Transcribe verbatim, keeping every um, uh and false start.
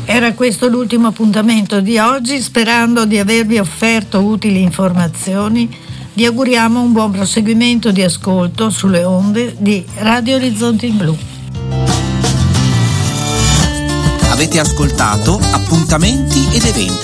Era questo l'ultimo appuntamento di oggi, sperando di avervi offerto utili informazioni. Vi auguriamo un buon proseguimento di ascolto sulle onde di Radio Orizzonti Blu. Avete ascoltato Appuntamenti ed Eventi,